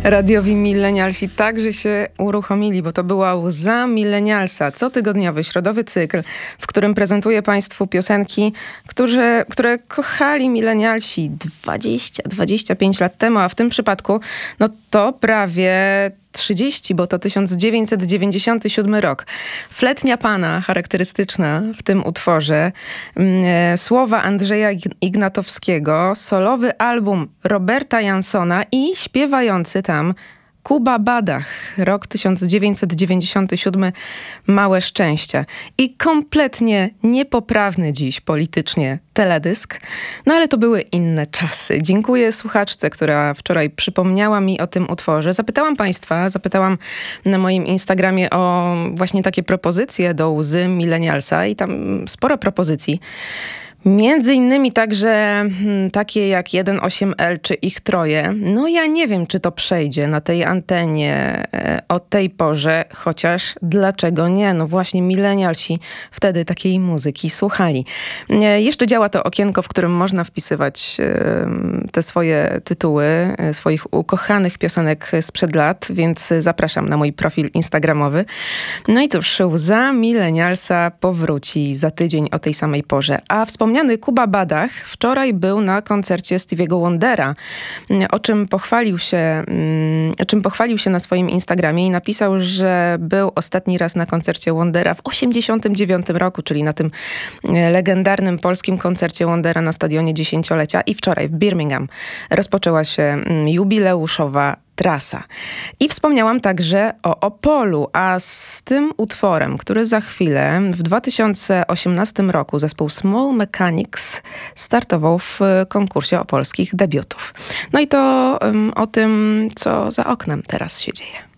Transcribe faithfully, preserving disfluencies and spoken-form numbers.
Radiowi milenialsi także się uruchomili, bo to była Łza Milenialsa, cotygodniowy, środowy cykl, w którym prezentuję Państwu piosenki, które, które kochali milenialsi dwadzieścia dwadzieścia pięć lat temu, a w tym przypadku no to prawie trzydzieści, bo to tysiąc dziewięćset dziewięćdziesiąty siódmy rok. Fletnia Pana, charakterystyczna w tym utworze, słowa Andrzeja Ignatowskiego, solowy album Roberta Jansona i śpiewający tam Kuba Badach, rok tysiąc dziewięćset dziewięćdziesiąty siódmy, Małe szczęście. I kompletnie niepoprawny dziś politycznie teledysk, no ale to były inne czasy. Dziękuję słuchaczce, która wczoraj przypomniała mi o tym utworze. Zapytałam Państwa, zapytałam na moim Instagramie o właśnie takie propozycje do Łzy Milenialsa i tam sporo propozycji. Między innymi także hmm, takie jak jeden osiem L czy Ich Troje. No ja nie wiem, czy to przejdzie na tej antenie e, o tej porze, chociaż dlaczego nie? No właśnie milenialsi wtedy takiej muzyki słuchali. E, jeszcze działa to okienko, w którym można wpisywać e, te swoje tytuły, e, swoich ukochanych piosenek sprzed lat, więc zapraszam na mój profil instagramowy. No i cóż, Łza Milenialsa powróci za tydzień o tej samej porze. A wspomniałem Kuba Badach wczoraj był na koncercie Stevie'ego Wondera, o czym pochwalił się, o czym pochwalił się na swoim Instagramie i napisał, że był ostatni raz na koncercie Wondera w osiemdziesiątym dziewiątym roku, czyli na tym legendarnym polskim koncercie Wondera na stadionie dziesięciolecia i wczoraj w Birmingham rozpoczęła się jubileuszowa trasa. I wspomniałam także o Opolu, a z tym utworem, który za chwilę w dwa tysiące osiemnastym roku zespół Small Mechanics startował w konkursie opolskich debiutów. No i to um, o tym, co za oknem teraz się dzieje.